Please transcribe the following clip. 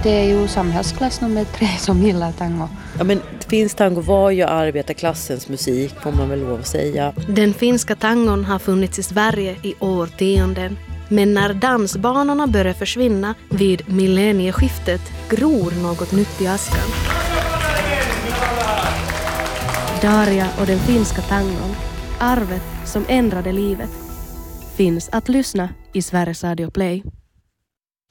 det är ju samhällsklass nummer 3 som gillar tango. Ja, men finsk tango var ju arbetarklassens musik, får man väl lov att säga. Den finska tangon har funnits i Sverige i årtionden. Men när dansbanorna börjar försvinna vid millennieskiftet gror något nytt i askan. Daria och den finska tangon, arvet som ändrade livet, finns att lyssna i Sveriges Radio Play.